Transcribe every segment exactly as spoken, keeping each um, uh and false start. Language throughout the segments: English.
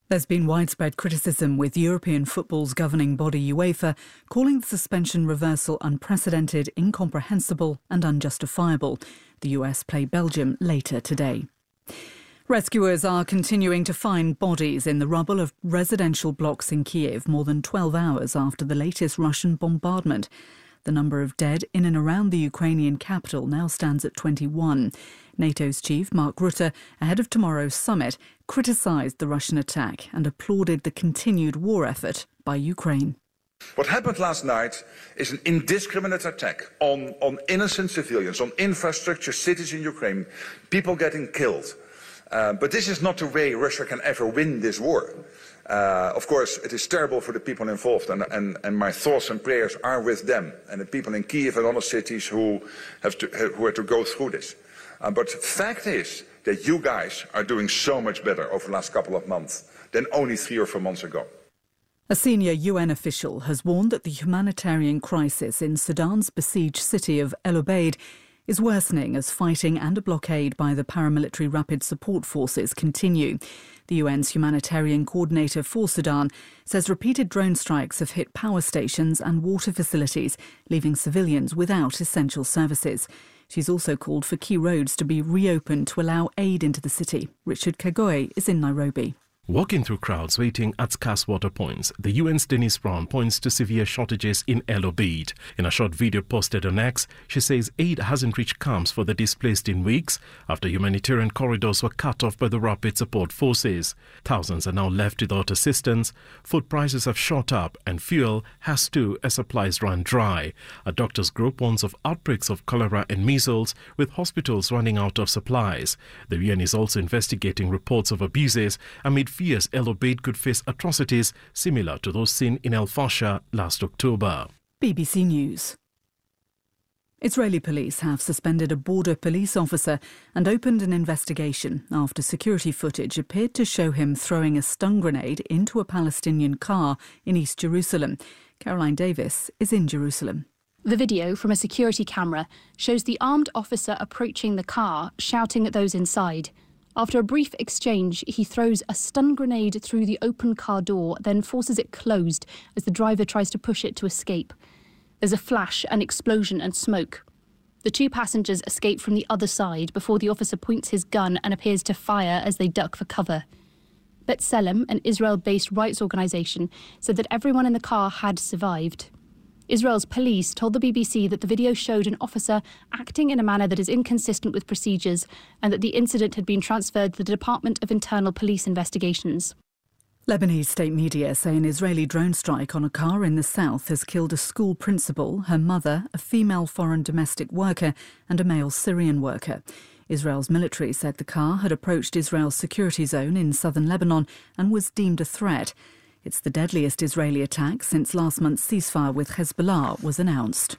There's been widespread criticism, with European football's governing body UEFA calling the suspension reversal unprecedented, incomprehensible and unjustifiable. The U S play Belgium later today. Rescuers are continuing to find bodies in the rubble of residential blocks in Kiev more than twelve hours after the latest Russian bombardment. The number of dead in and around the Ukrainian capital now stands at twenty-one. NATO's chief, Mark Rutte, ahead of tomorrow's summit, criticised the Russian attack and applauded the continued war effort by Ukraine. What happened last night is an indiscriminate attack on, on innocent civilians, on infrastructure, cities in Ukraine, people getting killed. Uh, but this is not the way Russia can ever win this war. Uh, of course, it is terrible for the people involved, and, and, and my thoughts and prayers are with them and the people in Kiev and other cities who have to, who have to go through this. Uh, but the fact is that you guys are doing so much better over the last couple of months than only three or four months ago. A senior U N official has warned that the humanitarian crisis in Sudan's besieged city of El Obeid is worsening as fighting and a blockade by the paramilitary Rapid Support Forces continue. The U N's humanitarian coordinator for Sudan says repeated drone strikes have hit power stations and water facilities, leaving civilians without essential services. She's also called for key roads to be reopened to allow aid into the city. Richard Kagoe is in Nairobi. Walking through crowds waiting at scarce water points, the U N's Denise Brown points to severe shortages in El Obeid. In a short video posted on X, she says aid hasn't reached camps for the displaced in weeks after humanitarian corridors were cut off by the Rapid Support Forces. Thousands are now left without assistance, food prices have shot up and fuel has too as supplies run dry. A doctors group warns of outbreaks of cholera and measles, with hospitals running out of supplies. The U N is also investigating reports of abuses amid fears El Obeid could face atrocities similar to those seen in El Fasher last October. B B C News. Israeli police have suspended a border police officer and opened an investigation after security footage appeared to show him throwing a stun grenade into a Palestinian car in East Jerusalem. Caroline Davis is in Jerusalem. The video from a security camera shows the armed officer approaching the car, shouting at those inside. After a brief exchange, he throws a stun grenade through the open car door, then forces it closed as the driver tries to push it to escape. There's a flash, an explosion and smoke. The two passengers escape from the other side before the officer points his gun and appears to fire as they duck for cover. B'Tselem, an Israel-based rights organisation, said that everyone in the car had survived. Israel's police told the B B C that the video showed an officer acting in a manner that is inconsistent with procedures and that the incident had been transferred to the Department of Internal Police Investigations. Lebanese state media say an Israeli drone strike on a car in the south has killed a school principal, her mother, a female foreign domestic worker and a male Syrian worker. Israel's military said the car had approached Israel's security zone in southern Lebanon and was deemed a threat. It's the deadliest Israeli attack since last month's ceasefire with Hezbollah was announced.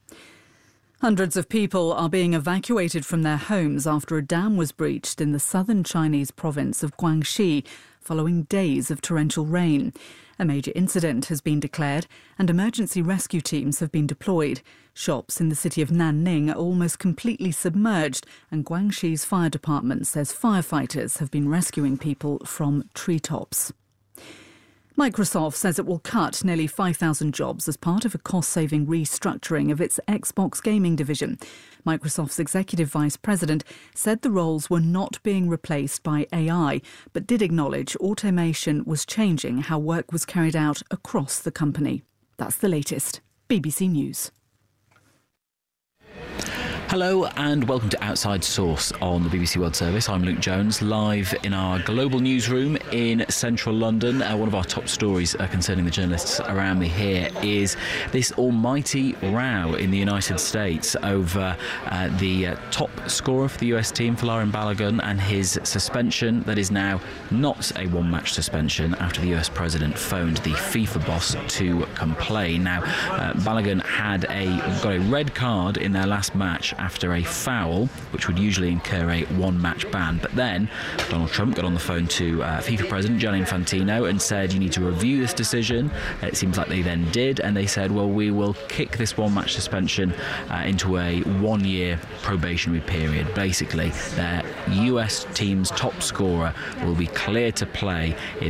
Hundreds of people are being evacuated from their homes after a dam was breached in the southern Chinese province of Guangxi following days of torrential rain. A major incident has been declared and emergency rescue teams have been deployed. Shops in the city of Nanning are almost completely submerged, and Guangxi's fire department says firefighters have been rescuing people from treetops. Microsoft says it will cut nearly five thousand jobs as part of a cost-saving restructuring of its Xbox gaming division. Microsoft's executive vice president said the roles were not being replaced by A I, but did acknowledge automation was changing how work was carried out across the company. That's the latest. B B C News. Hello and welcome to Outside Source on the B B C World Service. I'm Luke Jones, live in our global newsroom in central London. Uh, one of our top stories uh, concerning the journalists around me here is this almighty row in the United States over uh, the uh, top scorer for the U S team, Folarin Balogun, and his suspension that is now not a one-match suspension after the U S president phoned the FIFA boss to complain. Now, uh, Balogun had a got a red card in their last match after a foul, which would usually incur a one-match ban. But then Donald Trump got on the phone to uh, FIFA President Gianni Infantino and said, you need to review this decision. It seems like they then did, and they said, well, we will kick this one-match suspension uh, into a one-year probationary period. Basically, their U S team's top scorer will be clear to play in